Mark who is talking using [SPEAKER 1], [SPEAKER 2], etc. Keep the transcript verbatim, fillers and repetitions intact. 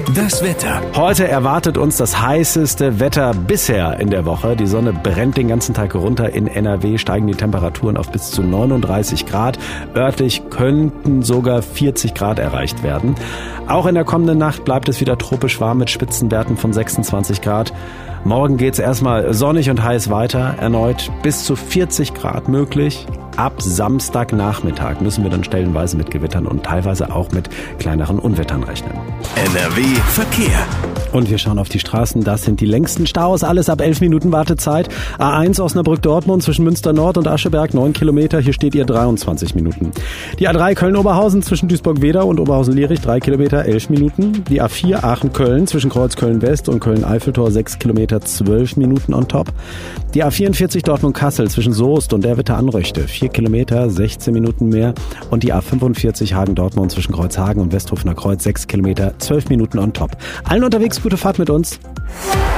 [SPEAKER 1] Das Wetter.
[SPEAKER 2] Heute erwartet uns das heißeste Wetter bisher in der Woche. Die Sonne brennt den ganzen Tag runter. In N R W steigen die Temperaturen auf bis zu neununddreißig Grad. Örtlich könnten sogar vierzig Grad erreicht werden. Auch in der kommenden Nacht bleibt es wieder tropisch warm mit Spitzenwerten von sechsundzwanzig Grad. Morgen geht's erstmal sonnig und heiß weiter. Erneut bis zu vierzig Grad möglich. Ab Samstagnachmittag müssen wir dann stellenweise mit Gewittern und teilweise auch mit kleineren Unwettern rechnen.
[SPEAKER 1] N R W Verkehr.
[SPEAKER 2] Und wir schauen auf die Straßen. Das sind die längsten Staus. Alles ab elf Minuten Wartezeit. A eins Osnabrück-Dortmund zwischen Münster Nord und Ascheberg, neun Kilometer. Hier steht ihr dreiundzwanzig Minuten. Die A drei Köln-Oberhausen zwischen Duisburg-Wedau und Oberhausen-Lierich, drei Kilometer, elf Minuten. Die A vier Aachen-Köln zwischen Kreuzköln-West und Köln-Eiffeltor, sechs Kilometer, zwölf Minuten on top. Die A vierundvierzig Dortmund-Kassel zwischen Soest und Erwitte-Anröchte, vier Kilometer, sechzehn Minuten mehr. Und die A fünfundvierzig Hagen-Dortmund zwischen Kreuzhagen und Westhofener Kreuz, sechs Kilometer, zwölf Minuten on top. Allen unterwegs gute Fahrt mit uns.